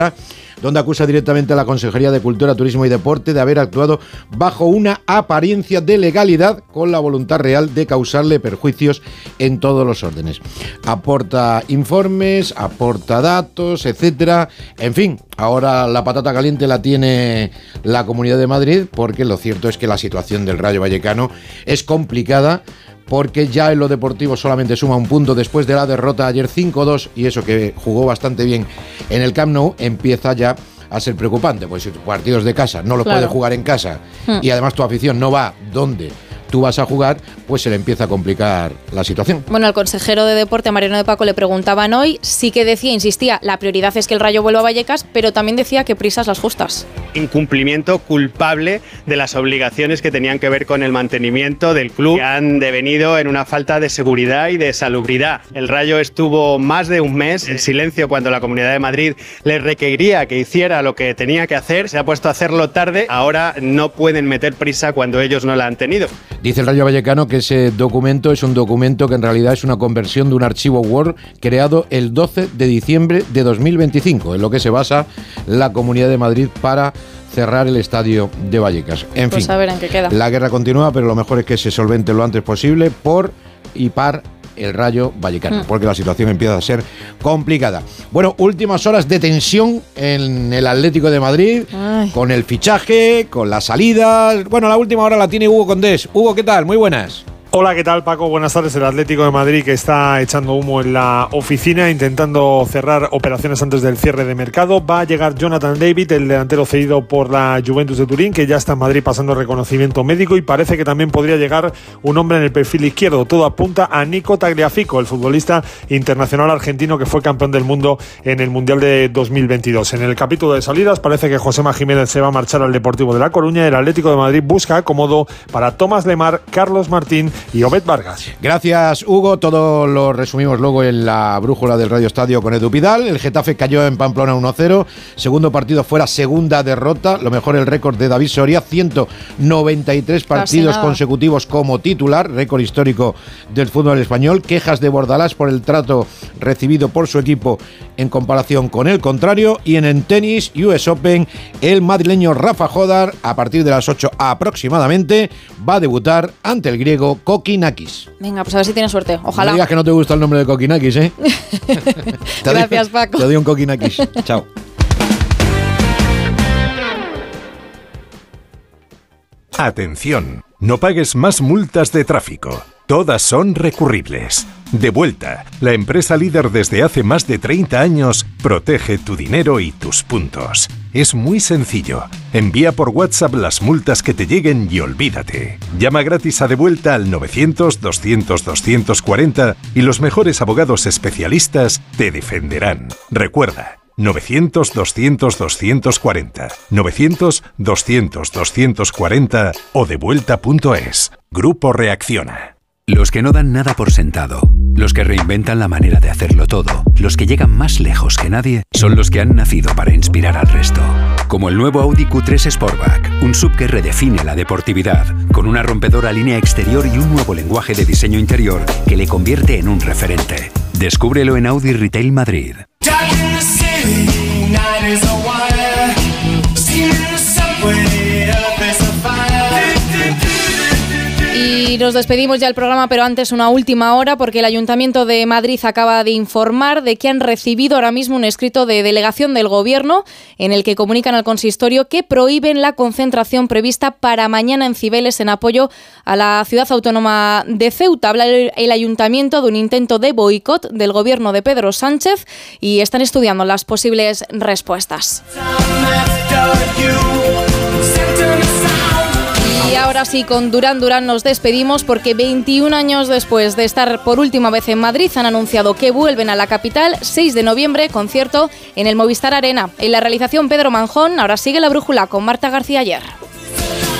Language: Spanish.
donde acusa directamente a la Consejería de Cultura, Turismo y Deporte de haber actuado bajo una apariencia de legalidad con la voluntad real de causarle perjuicios en todos los órdenes. Aporta informes, aporta datos, etcétera. En fin, ahora la patata caliente la tiene la Comunidad de Madrid, porque lo cierto es que la situación del Rayo Vallecano es complicada, porque ya en lo deportivo solamente suma un punto después de la derrota ayer 5-2, y eso que jugó bastante bien en el Camp Nou empieza ya a ser preocupante, pues si tus partidos de casa no los puedes jugar en casa y además tu afición no va donde tú vas a jugar, pues se le empieza a complicar la situación. Bueno, al consejero de Deporte, Mariano de Paco, le preguntaban hoy, sí que decía, insistía, la prioridad es que el Rayo vuelva a Vallecas, pero también decía que prisas las justas. Incumplimiento culpable de las obligaciones que tenían que ver con el mantenimiento del club, que han devenido en una falta de seguridad y de salubridad. El Rayo estuvo más de un mes en silencio cuando la Comunidad de Madrid le requería que hiciera lo que tenía que hacer, se ha puesto a hacerlo tarde, ahora no pueden meter prisa cuando ellos no la han tenido. Dice el Rayo Vallecano que ese documento es un documento que en realidad es una conversión de un archivo Word creado el 12 de diciembre de 2025, en lo que se basa la Comunidad de Madrid para cerrar el estadio de Vallecas. En pues fin, a ver en qué queda. La guerra continúa, pero lo mejor es que se solvente lo antes posible por y par el Rayo Vallecano, porque la situación empieza a ser complicada. Bueno, últimas horas de tensión en el Atlético de Madrid. Ay. Con el fichaje, con las salidas. Bueno, la última hora la tiene Hugo Condés. Hugo, ¿qué tal? Muy buenas. Hola, ¿qué tal, Paco? Buenas tardes. El Atlético de Madrid, que está echando humo en la oficina, intentando cerrar operaciones antes del cierre de mercado. Va a llegar Jonathan David, el delantero cedido por la Juventus de Turín, que ya está en Madrid pasando reconocimiento médico, y parece que también podría llegar un hombre en el perfil izquierdo. Todo apunta a Nico Tagliafico, el futbolista internacional argentino que fue campeón del mundo en el Mundial de 2022. En el capítulo de salidas parece que Josema Jiménez se va a marchar al Deportivo de La Coruña. El Atlético de Madrid busca acomodo para Tomás Lemar, Carlos Martín y Obed Vargas. Gracias, Hugo. Todo lo resumimos luego en la brújula del Radio Estadio con Edu Pidal. El Getafe cayó en Pamplona 1-0. Segundo partido fuera, segunda derrota. Lo mejor el récord de David Soria, 193 partidos consecutivos como titular, récord histórico del fútbol español. Quejas de Bordalás por el trato recibido por su equipo en comparación con el contrario. Y en el tenis, US Open, el madrileño Rafa Jodar, a partir de las 8 aproximadamente, va a debutar ante el griego Kokinakis. Venga, pues a ver si tienes suerte. Ojalá. No digas que no te gusta el nombre de Kokinakis, ¿eh? Gracias, Paco. Te doy un Kokinakis. Chao. Atención, no pagues más multas de tráfico. Todas son recurribles. Devuelta, la empresa líder desde hace más de 30 años, protege tu dinero y tus puntos. Es muy sencillo. Envía por WhatsApp las multas que te lleguen y olvídate. Llama gratis a Devuelta al 900-200-240 y los mejores abogados especialistas te defenderán. Recuerda, 900-200-240, 900-200-240 o devuelta.es. Grupo Reacciona. Los que no dan nada por sentado, los que reinventan la manera de hacerlo todo, los que llegan más lejos que nadie, son los que han nacido para inspirar al resto. Como el nuevo Audi Q3 Sportback, un SUV que redefine la deportividad, con una rompedora línea exterior y un nuevo lenguaje de diseño interior que le convierte en un referente. Descúbrelo en Audi Retail Madrid. Y nos despedimos ya del programa, pero antes una última hora, porque el Ayuntamiento de Madrid acaba de informar de que han recibido ahora mismo un escrito de delegación del Gobierno en el que comunican al consistorio que prohíben la concentración prevista para mañana en Cibeles en apoyo a la ciudad autónoma de Ceuta. Habla el Ayuntamiento de un intento de boicot del Gobierno de Pedro Sánchez y están estudiando las posibles respuestas. Y ahora sí, con Duran Duran nos despedimos, porque 21 años después de estar por última vez en Madrid han anunciado que vuelven a la capital. 6 de noviembre, concierto en el Movistar Arena. En la realización Pedro Manjón. Ahora sigue la brújula con Marta García Ayer.